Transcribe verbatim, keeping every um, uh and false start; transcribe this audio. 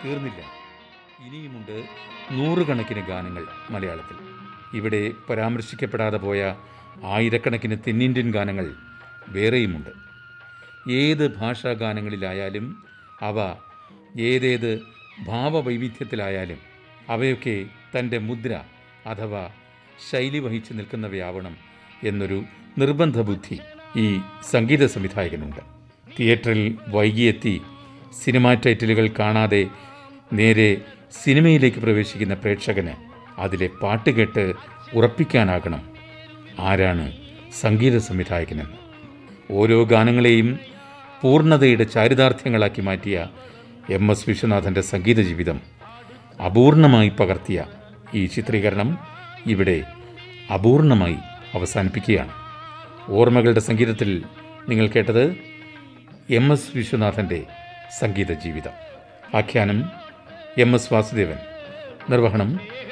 തീർന്നില്ല. ഇനിയുമുണ്ട് നൂറുകണക്കിന് ഗാനങ്ങൾ മലയാളത്തിൽ. ഇവിടെ പരാമർശിക്കപ്പെടാതെ പോയ ആയിരക്കണക്കിന് തെന്നിന്ത്യൻ ഗാനങ്ങൾ വേറെയുമുണ്ട്. ഏത് ഭാഷാ ഗാനങ്ങളിലായാലും അവ ഏതേത് ഭാവവൈവിധ്യത്തിലായാലും അവയൊക്കെ തൻ്റെ മുദ്ര അഥവാ ശൈലി വഹിച്ചു നിൽക്കുന്നവയാവണം എന്നൊരു നിർബന്ധ ബുദ്ധി ഈ സംഗീത സംവിധായകനുണ്ട്. തിയേറ്ററിൽ വൈകിയെത്തി സിനിമാ ടൈറ്റിലുകൾ കാണാതെ നേരെ സിനിമയിലേക്ക് പ്രവേശിക്കുന്ന പ്രേക്ഷകന് അതിലെ പാട്ട് കേട്ട് ഉറപ്പിക്കാനാകണം ആരാണ് സംഗീത സംവിധായകനെന്ന്. ഓരോ ഗാനങ്ങളെയും പൂർണ്ണതയുടെ ചാരിതാർത്ഥ്യങ്ങളാക്കി മാറ്റിയ എം എസ് വിശ്വനാഥൻ്റെ സംഗീത ജീവിതം അപൂർണമായി പകർത്തിയ ഈ ചിത്രീകരണം ഇവിടെ അപൂർണമായി അവസാനിപ്പിക്കുകയാണ്. ഓർമ്മകളുടെ സംഗീതത്തിൽ നിങ്ങൾ കേട്ടത് എം എസ് വിശ്വനാഥൻ്റെ സംഗീത ജീവിതം. ആഖ്യാനം എം എസ് വാസുദേവൻ. നിർവഹണം